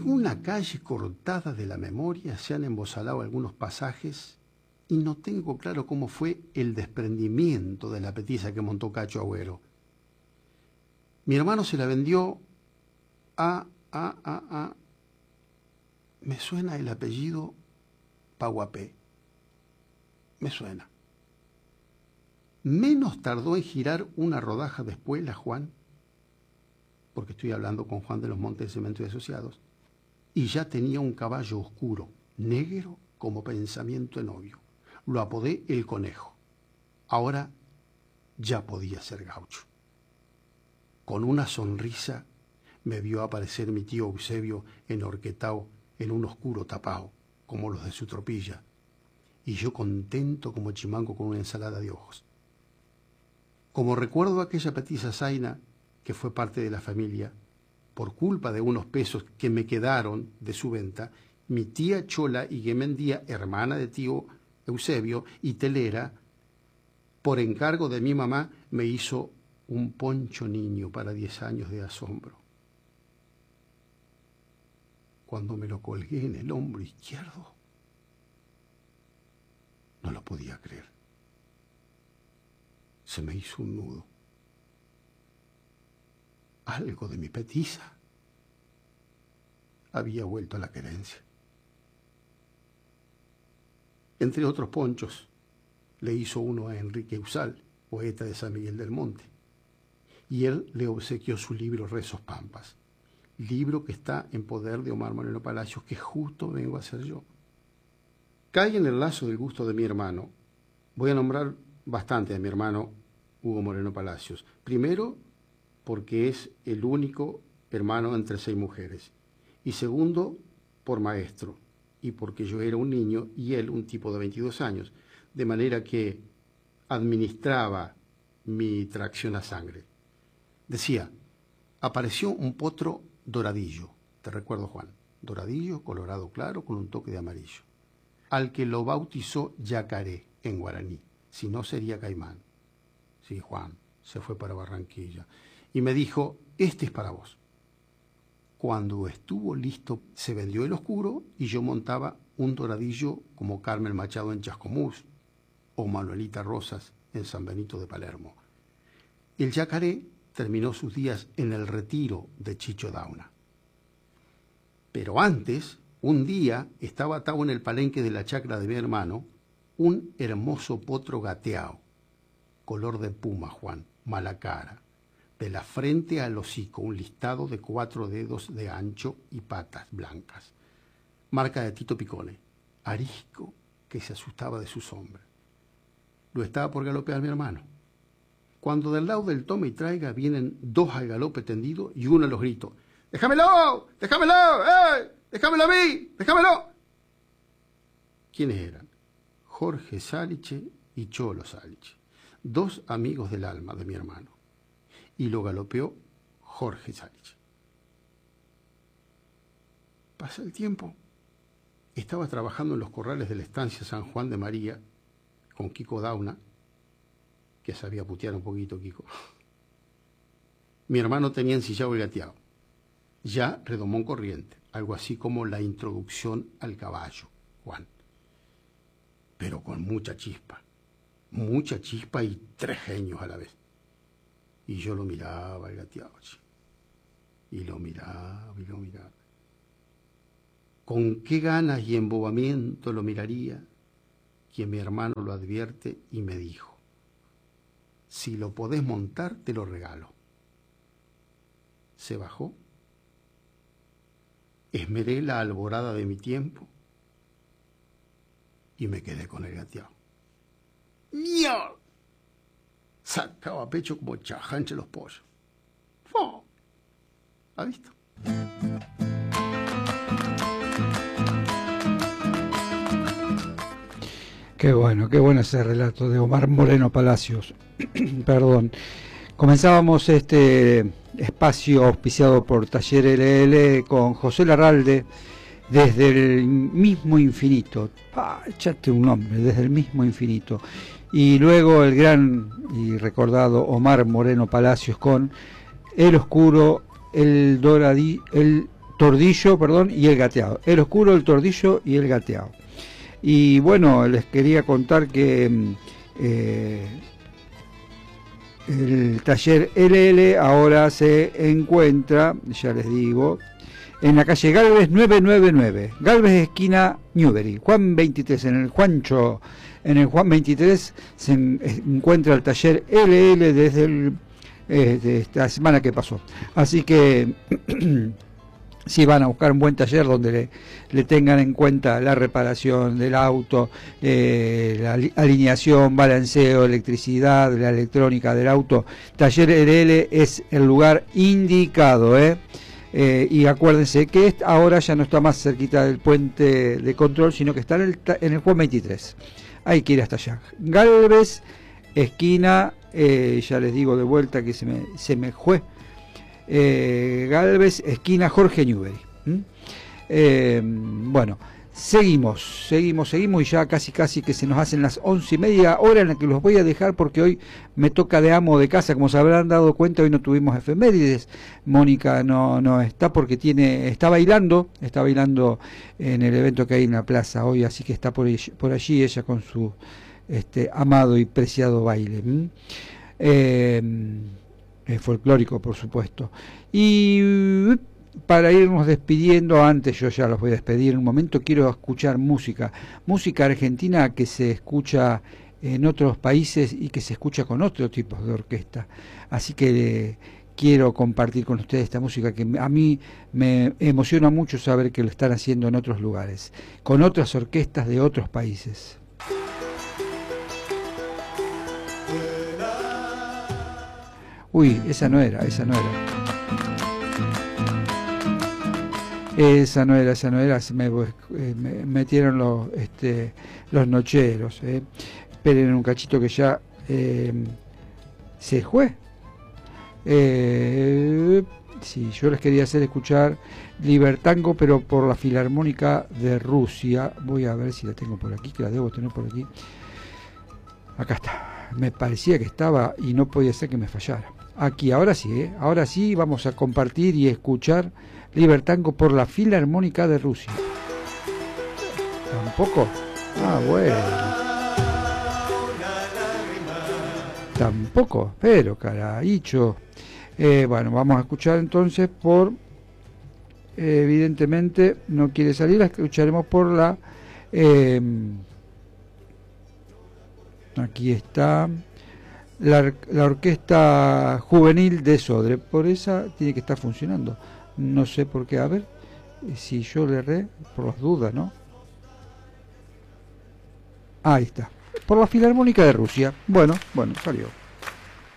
alguna calle cortada de la memoria se han embosalado algunos pasajes y no tengo claro cómo fue el desprendimiento de la petiza que montó Cacho Agüero. Mi hermano se la vendió a... Me suena el apellido Paguapé. Me suena. Menos tardó en girar una rodaja después la Juan, porque estoy hablando con Juan de los Montes de Cemento y Asociados, y ya tenía un caballo oscuro, negro como pensamiento de novio. Lo apodé el Conejo. Ahora ya podía ser gaucho. Con una sonrisa me vio aparecer mi tío Eusebio enhorquetado en un oscuro tapao, como los de su tropilla, y yo contento como chimango con una ensalada de ojos. Como recuerdo aquella petiza zaina que fue parte de la familia, por culpa de unos pesos que me quedaron de su venta, mi tía Chola Iguemendía, hermana de tío Eusebio y telera, por encargo de mi mamá, me hizo un poncho niño para 10 años de asombro. Cuando me lo colgué en el hombro izquierdo, no lo podía creer. Se me hizo un nudo. Algo de mi petiza había vuelto a la querencia. Entre otros ponchos, le hizo uno a Enrique Usal, poeta de San Miguel del Monte, y él le obsequió su libro Rezos Pampas, libro que está en poder de Omar Moreno Palacios, que justo vengo a hacer yo. Cae en el lazo del gusto de mi hermano. Voy a nombrar bastante a mi hermano Hugo Moreno Palacios. Primero, porque es el único hermano entre 6 mujeres. Y segundo, por maestro, y porque yo era un niño y él un tipo de 22 años, de manera que administraba mi tracción a sangre. Decía, apareció un potro doradillo, te recuerdo, Juan, doradillo, colorado claro, con un toque de amarillo, al que lo bautizó Yacaré en guaraní, si no sería Caimán. Sí, Juan, se fue para Barranquilla, y me dijo, este es para vos. Cuando estuvo listo, se vendió el oscuro y yo montaba un doradillo como Carmen Machado en Chascomús o Manuelita Rosas en San Benito de Palermo. El Yacaré terminó sus días en el retiro de Chicho Dauna. Pero antes, un día, estaba atado en el palenque de la chacra de mi hermano un hermoso potro gateao, color de puma, Juan, mala cara, de la frente al hocico, un listado de 4 dedos de ancho y patas blancas, marca de Tito Picone, arisco que se asustaba de su sombra. Lo estaba por galopear mi hermano, cuando del lado del tome y traiga vienen 2 al galope tendido y uno a los gritos, ¡déjamelo! ¡Déjamelo! ¡Déjamelo a mí! ¡Déjamelo! ¿Quiénes eran? Jorge Saliche y Cholo Saliche, 2 amigos del alma de mi hermano, y lo galopeó Jorge Saliche. Pasa el tiempo. Estaba trabajando en los corrales de la estancia San Juan de María con Kiko Dauna, que sabía putear un poquito Kiko. Mi hermano tenía ensillado el gateado, ya redomón corriente, algo así como la introducción al caballo, Juan, pero con mucha chispa y 3 genios a la vez. Y yo lo miraba el gateado, y lo miraba. Con qué ganas y embobamiento lo miraría, que mi hermano lo advierte y me dijo, si lo podés montar, te lo regalo. Se bajó, esmeré la alborada de mi tiempo y me quedé con el gateado. ¡Miau! Sacaba pecho como chaja entre los pollos. ¡Oh! ¿Ha visto? Qué bueno ese relato de Omar Moreno Palacios. Perdón. Comenzábamos este espacio auspiciado por Taller LL con José Larralde desde el mismo infinito. Échate un nombre, desde el mismo infinito. Y luego el gran y recordado Omar Moreno Palacios con El Oscuro, el tordillo, perdón, y el gateado. El oscuro, el tordillo y el gateado. Y bueno, les quería contar que el taller LL ahora se encuentra, ya les digo, en la calle Galvez 999, Galvez esquina Newbery, Juan 23, en el Juancho, en el Juan 23 se encuentra el taller LL desde de esta semana que pasó. Así que si van a buscar un buen taller donde le tengan en cuenta la reparación del auto, la alineación, balanceo, electricidad, la electrónica del auto, Taller LL es el lugar indicado, y acuérdense que ahora ya no está más cerquita del puente de control, sino que está en el Juan 23. Hay que ir hasta allá. Galvez, esquina, ya les digo de vuelta que se me fue. Galvez, esquina Jorge Newbery. Bueno, seguimos y ya casi que se nos hacen las 11:30, hora en la que los voy a dejar porque hoy me toca de amo de casa. Como se habrán dado cuenta, hoy no tuvimos efemérides. Mónica no está porque está bailando en el evento que hay en la plaza hoy, así que está por allí ella con su amado y preciado baile. Folclórico, por supuesto. Y para irnos despidiendo, antes yo ya los voy a despedir en un momento, quiero escuchar música argentina que se escucha en otros países y que se escucha con otro tipo de orquesta. Así que quiero compartir con ustedes esta música que a mí me emociona mucho saber que lo están haciendo en otros lugares, con otras orquestas de otros países. Uy, esa no era. Esa no era, me metieron los nocheros. Esperen un cachito que ya se fue. Sí, yo les quería hacer escuchar Libertango, pero por la Filarmónica de Rusia. Voy a ver si la tengo por aquí, que la debo tener por aquí. Acá está. Me parecía que estaba y no podía ser que me fallara. Aquí, ahora sí, vamos a compartir y escuchar Libertango por la Filarmónica de Rusia. ¿Tampoco? Ah, bueno. Tampoco, pero carajicho. Bueno, vamos a escuchar entonces por... evidentemente no quiere salir, la escucharemos por la... aquí está... La Orquesta Juvenil de Sodre. Por esa tiene que estar funcionando. No sé por qué. A ver si yo le erré, por las dudas, ¿no? Ahí está. Por la Filarmónica de Rusia. Bueno, salió.